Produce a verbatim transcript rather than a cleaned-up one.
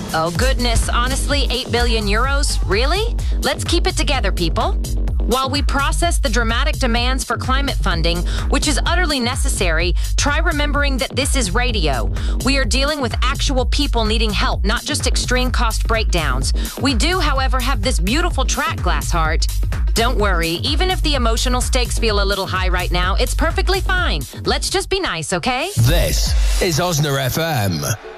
Oh, goodness. Honestly, eight billion euros? Really? Let's keep it together, people. While we process the dramatic demands for climate funding, which is utterly necessary, try remembering that this is radio. We are dealing with actual people needing help, not just extreme cost breakdowns. We do, however, have this beautiful track, Glassheart. Don't worry, even if the emotional stakes feel a little high right now, it's perfectly fine. Let's just be nice, okay? This is Osna F M.